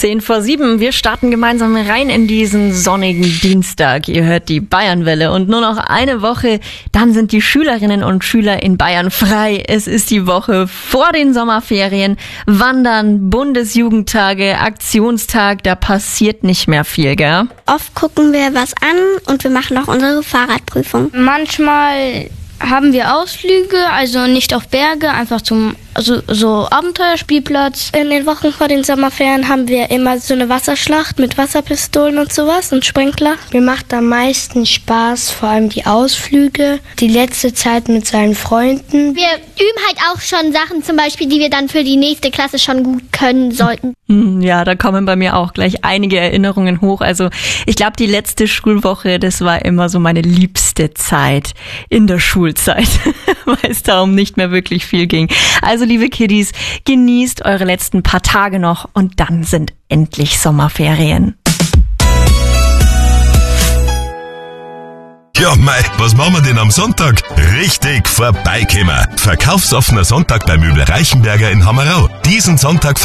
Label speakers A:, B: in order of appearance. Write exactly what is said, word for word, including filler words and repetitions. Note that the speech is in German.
A: Zehn vor sieben. Wir starten gemeinsam rein in diesen sonnigen Dienstag. Ihr hört die Bayernwelle und nur noch eine Woche, dann sind die Schülerinnen und Schüler in Bayern frei. Es ist die Woche vor den Sommerferien. Wandern, Bundesjugendtage, Aktionstag, da passiert nicht mehr viel, gell?
B: Oft gucken wir was an und wir machen auch unsere Fahrradprüfung.
C: Manchmal haben wir Ausflüge, also nicht auf Berge, einfach zum also so Abenteuerspielplatz.
B: In den Wochen vor den Sommerferien haben wir immer so eine Wasserschlacht mit Wasserpistolen und sowas und Sprinkler.
D: Mir macht am meisten Spaß, vor allem die Ausflüge, die letzte Zeit mit seinen Freunden.
E: Wir üben halt auch schon Sachen, zum Beispiel, die wir dann für die nächste Klasse schon gut können sollten.
A: Ja, da kommen bei mir auch gleich einige Erinnerungen hoch. Also ich glaube, die letzte Schulwoche, das war immer so meine liebste Zeit in der Schulzeit, weil es darum nicht mehr wirklich viel ging. Also liebe Kiddies, genießt eure letzten paar Tage noch und dann sind endlich Sommerferien.
F: Ja, mei, was machen wir denn am Sonntag? Richtig vorbeikommen. Verkaufsoffener Sonntag bei Möbel Reichenberger in Hammerau. Diesen Sonntag